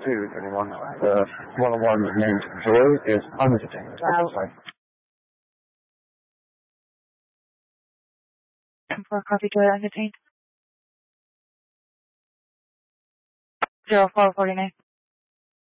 to anyone. The one-on-one named Joy is unentertained. Sorry. For copy Joy unentertained. 0449.